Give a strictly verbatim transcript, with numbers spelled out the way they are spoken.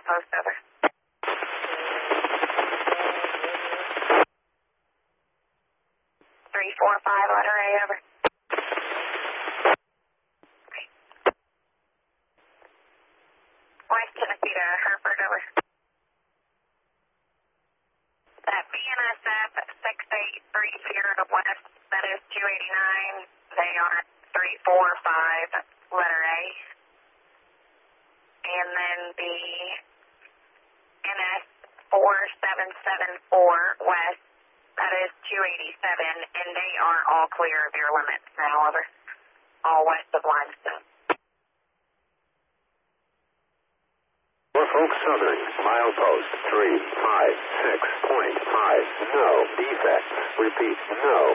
outpost, over. three four five, letter A, over. Okay. West Tennessee to Hereford, over. That B N S F six eight three zero west, that is two eighty-nine. They are three four five, letter A. And then the N S four seven seven four west, that is two eighty-seven, and they are all clear of your limits now, over. All west of Limestone. Norfolk Southern, milepost three five six point five, no defect. Repeat, no